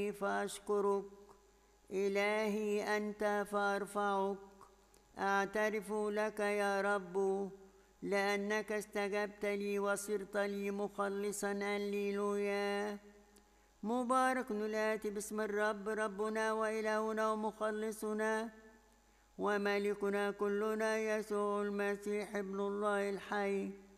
فأشكرك إلهي أنت فأرفعك. أعترف لك يا رب لأنك استجبت لي وصرت لي مخلصا. هللويا. مبارك الآتي باسم الرب، ربنا وإلهنا ومخلصنا وملكنا كلنا يسوع المسيح ابن الله الحي،